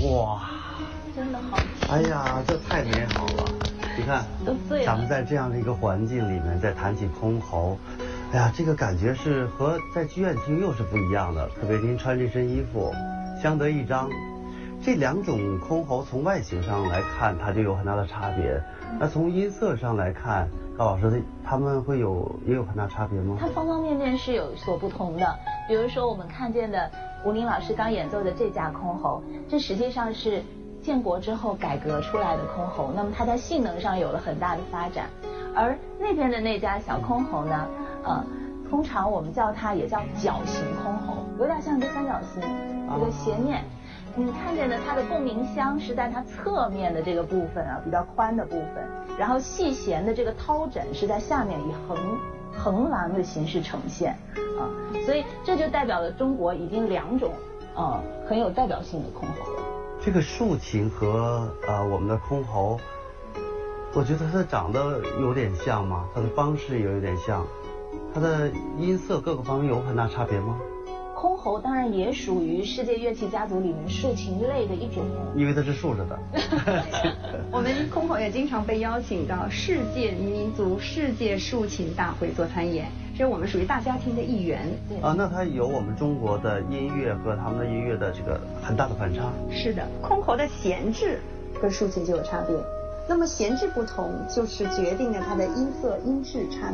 哇， 真的好吃。 哎呀，这太美好了！你看，咱们在这样的一个环境里面，在谈起箜篌，哎呀，这个感觉是和在剧院听又是不一样的。特别您穿这身衣服，相得益彰。这两种箜篌从外形上来看，它就有很大的差别。那从音色上来看，高老师他们也有很大差别吗？ 它方方面面是有所不同的。比如说我们看见的吴宁老师刚演奏的这架箜篌，这实际上是建国之后改革出来的箜篌，那么它在性能上有了很大的发展。而那边的那家小箜篌呢，通常我们叫它也叫角形箜篌，有点像一个三角形，这个斜面。你看见的它的共鸣箱是在它侧面的这个部分啊，比较宽的部分，然后细弦的这个掏枕是在下面以横栏的形式呈现啊，所以这就代表了中国已经两种很有代表性的箜篌了。 这个竖琴和我们的箜篌，我觉得它长得有点像嘛，它的方式也有点像，它的音色各个方面有很大差别吗？ 箜篌当然也属于世界乐器家族里面竖琴类的一种， 因为它是竖着的。 我们箜篌也经常被邀请到世界民族世界竖琴大会做参演，所以我们属于大家庭的一员。 那它有我们中国的音乐和他们的音乐的这个很大的反差。 是的，箜篌的弦质跟竖琴就有差别，那么弦质不同，就是决定了它的音色音质差别。